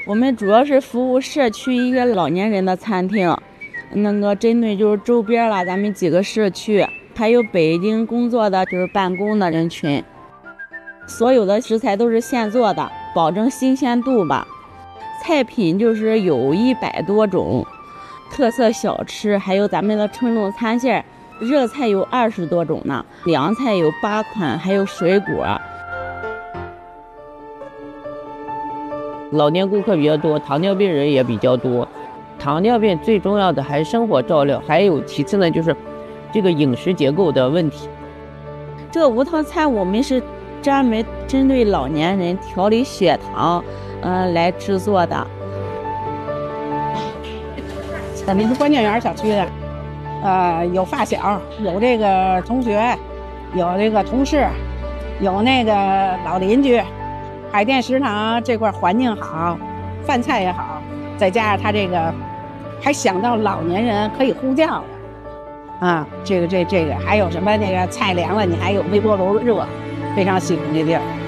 我们主要是服务社区一个老年人的餐厅，针对就是周边了咱们几个社区，还有北京工作的就是办公的人群。所有的食材都是现做的，保证新鲜度吧。菜品就是有100多种，特色小吃还有咱们的称重餐线，热菜有20多种呢，凉菜有8款，还有水果。 老年顾客比较多，糖尿病人也比较多。糖尿病最重要的还是生活照料，还有其次呢就是这个饮食结构的问题。 这5套菜我们是专门针对老年人调理血糖，来制作的。 我们是关键园小区的，有发小，有这个同学，有这个同事，有那个老邻居。海淀食堂这块环境好，饭菜也好，再加上他这个，还想到老年人可以呼叫的，这个还有什么那个菜凉了，你还有微波炉热，非常喜欢这地儿。